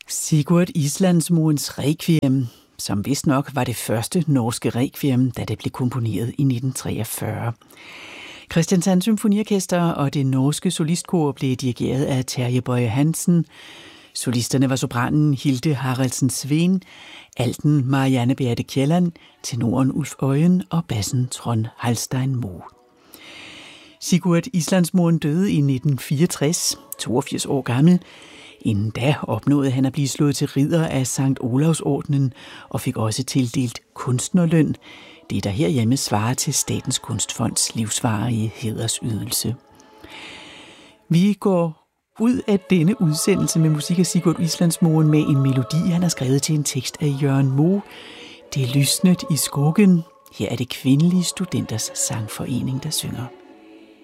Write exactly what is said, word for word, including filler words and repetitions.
Sigurd Islandsmoens Requiem, som vist nok var det første norske requiem, da det blev komponeret i nitten treogfyrre. Kristiansand Symfoniorkester og det norske solistkor blev dirigeret af Terje Boye Hansen. Solisterne var sopranen Hilde Haraldsen Sveen, alten Marianne Beate Kjelland, tenoren Ulf Øyen og bassen Trond Halstein Moe. Sigurd Islandsmoen døde i nitten fireogtres, toogfirs år gammel. Inden da opnåede han at blive slået til ridder af Sankt Olavsordenen og fik også tildelt kunstnerløn, det der herhjemme svarer til Statens Kunstfonds livsvarige hædersydelse. Vi går ud af denne udsendelse med musik af Sigurd Islandsmoen med en melodi, han har skrevet til en tekst af Jørgen Moe. Det er lysnet i skuggen. Her er det Kvindelige Studenters Sangforening, der synger.